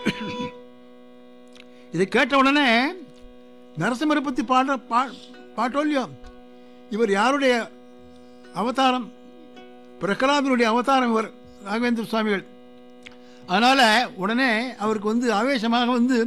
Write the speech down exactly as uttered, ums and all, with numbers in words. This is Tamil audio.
இதை கேட்ட உடனே நரசிம்மரை பற்றி பாட பா பாட்டோல்லையோ, இவர் யாருடைய அவதாரம்? பிரகலாதனுடைய அவதாரம் இவர் ராகவேந்திர சுவாமிகள். அதனால் உடனே அவருக்கு வந்து ஆவேசமாக வந்து